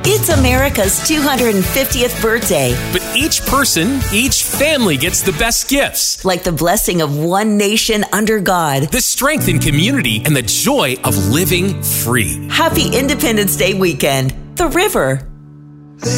It's America's 250th birthday. But each person, each family gets the best gifts. Like the blessing of one nation under God. The strength in community and the joy of living free. Happy Independence Day weekend. The River.